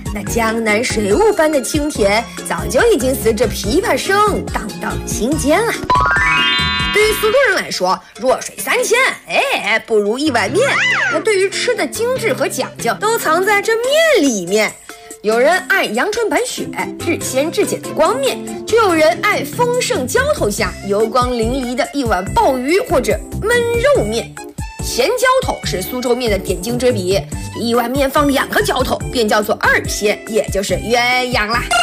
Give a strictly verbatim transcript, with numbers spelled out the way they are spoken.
那江南水雾般的清甜早就已经随着琵琶声荡到了心间了。对于苏州人来说，弱水三千，哎，不如一碗面。那对于吃的精致和讲究，都藏在这面里面。有人爱阳春白雪、至鲜至简的光面，就有人爱丰盛浇头下油光淋漓的一碗鲍鱼或者焖肉面。咸浇头是苏州面的点睛之笔，一碗面放两个浇头，便叫做二鲜，也就是鸳鸯啦。